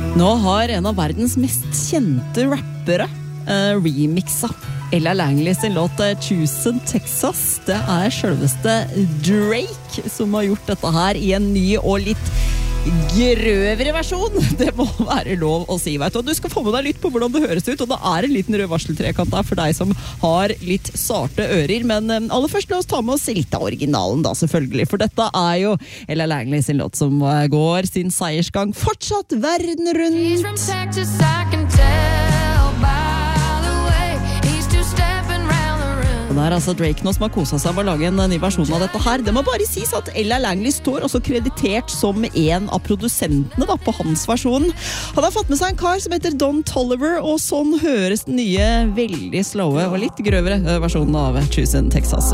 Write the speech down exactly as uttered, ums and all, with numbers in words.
Nå har en av verdens mest kjente rappere uh, remixa Ella Langley sin låt Houston, Texas. Det er selveste Drake som har gjort dette her i en ny og litt grøvere versjon. Det må være lov å si, vet du. Og du skal få med deg litt på hvordan det høres ut, og det er en liten rød varseltrekant der for deg som har litt sarte ører. Men um, aller først, la oss ta med oss litt av originalen da, selvfølgelig. For dette er jo Ella Langley sin låt som uh, går sin seiersgang fortsatt verden rundt. Og det er altså Drake nå som har koset seg med å lage en ny versjon av dette her. Det må bare sies at Ella Langley står også kreditert som en av produsentene da, på hans versjon. Han har fått med seg en kar som heter Don Toliver, og sånn høres den nye, veldig slowe og litt grøvere versjonen av Houston, Texas.